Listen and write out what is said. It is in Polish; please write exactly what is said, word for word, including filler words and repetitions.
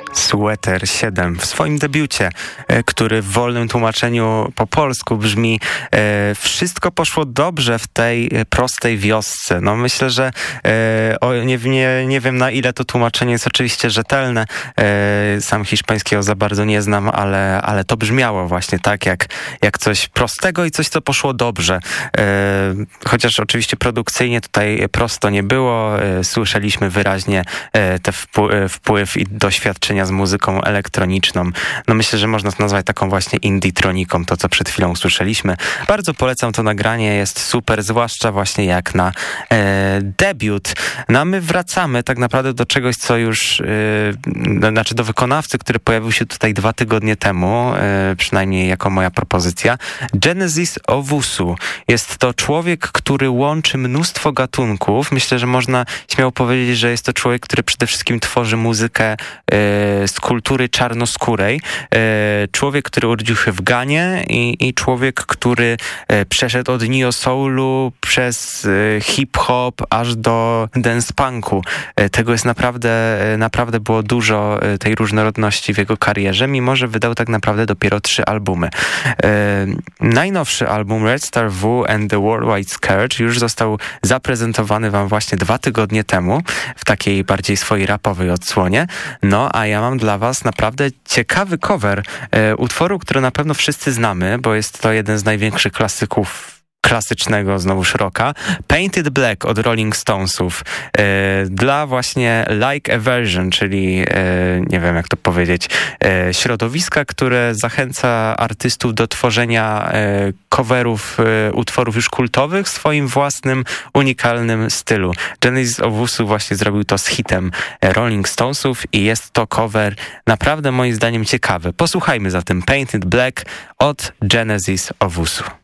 Sweater siedem w swoim debiucie, który w wolnym tłumaczeniu po polsku brzmi e, wszystko poszło dobrze w tej prostej wiosce. No myślę, że e, o, nie, nie, nie wiem na ile to tłumaczenie jest oczywiście rzetelne. E, sam hiszpańskiego za bardzo nie znam, ale, ale to brzmiało właśnie tak jak, jak coś prostego i coś, co poszło dobrze. E, chociaż oczywiście produkcyjnie tutaj prosto nie było. E, słyszeliśmy wyraźnie e, te wpł- wpływ i doświadczenia z muzyką elektroniczną. No myślę, że można to nazwać taką właśnie indie-troniką, to co przed chwilą usłyszeliśmy. Bardzo polecam to nagranie, jest super, zwłaszcza właśnie jak na e, debiut. No a my wracamy tak naprawdę do czegoś, co już, e, znaczy do wykonawcy, który pojawił się tutaj dwa tygodnie temu, e, przynajmniej jako moja propozycja. Genesis Owusu. Jest to człowiek, który łączy mnóstwo gatunków. Myślę, że można śmiało powiedzieć, że jest to człowiek, który przede wszystkim tworzy muzykę e, z kultury czarnoskórej. E, człowiek, który urodził się w Ganie i, i człowiek, który e, przeszedł od neo-soulu przez e, hip-hop aż do dance-punku. E, tego jest naprawdę, e, naprawdę było dużo e, tej różnorodności w jego karierze, mimo że wydał tak naprawdę dopiero trzy albumy. E, najnowszy album Red Star W and the Worldwide Scourge już został zaprezentowany wam właśnie dwa tygodnie temu w takiej bardziej swojej rapowej odsłonie. No, a ja mam dla was naprawdę ciekawy cover e, utworu, który na pewno wszyscy znamy, bo jest to jeden z największych klasyków klasycznego znowuż rocka. Painted Black od Rolling Stonesów e, dla właśnie Like a Version, czyli e, nie wiem jak to powiedzieć, e, środowiska, które zachęca artystów do tworzenia e, coverów e, utworów już kultowych w swoim własnym, unikalnym stylu. Genesis Owusu właśnie zrobił to z hitem Rolling Stonesów i jest to cover naprawdę moim zdaniem ciekawy. Posłuchajmy zatem Painted Black od Genesis Owusu.